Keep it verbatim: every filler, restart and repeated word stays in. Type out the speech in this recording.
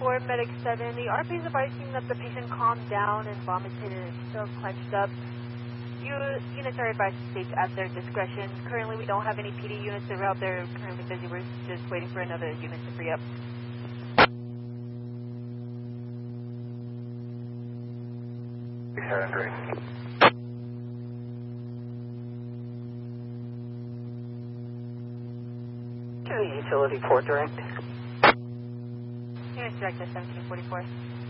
four, Medic seven. The R P is advising that the patient calmed down and vomited and is still clenched up. You, units are advised to speak at their discretion. Currently, we don't have any P D units around. They're currently busy. We're just waiting for another unit to free up. six seven three. To the utility port direct. Unit direct at seventeen forty-four.